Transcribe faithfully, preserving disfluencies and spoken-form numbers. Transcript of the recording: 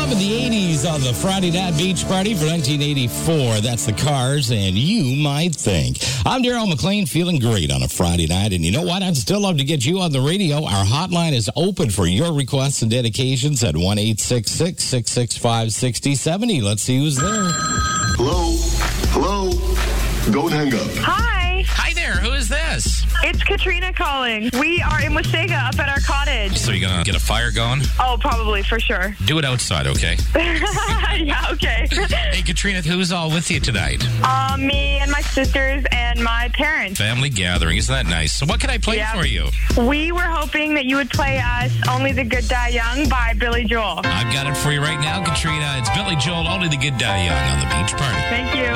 Love in the eighties on the Friday Night Beach Party for nineteen eighty-four. That's the Cars, and You Might Think. I'm Daryl McLean, feeling great on a Friday night. And you know what? I'd still love to get you on the radio. Our hotline is open for your requests and dedications at one eight six six, six six five, six zero seven zero. Let's see who's there. Hello? Hello? Don't hang up. Hi, Hi there, who is this? it's Katrina calling. We are in Wasaga up at our cottage. So you're gonna get a fire going? Oh, probably, for sure. Do it outside, okay? Yeah, okay. Hey, Katrina, who's all with you tonight? Um, me and my sisters and my parents. Family gathering, isn't that nice? So what can I play Yeah. for you? We were hoping that you would play us Only the Good Die Young by Billy Joel. I've got it for you right now, Katrina. It's Billy Joel, Only the Good Die Young on the Beach Party. Thank you.